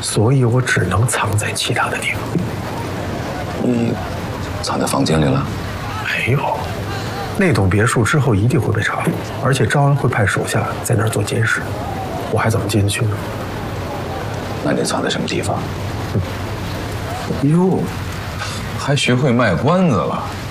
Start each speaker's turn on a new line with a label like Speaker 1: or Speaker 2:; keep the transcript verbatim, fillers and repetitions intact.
Speaker 1: 所以我只能藏在其他的地方。
Speaker 2: 你藏在房间里了？
Speaker 1: 没有，那栋别墅之后一定会被查，而且招安会派手下在那儿做监视，我还怎么进得去呢？
Speaker 2: 那你藏在什么地方？
Speaker 1: 嗯、
Speaker 2: 哟，还学会卖关子了。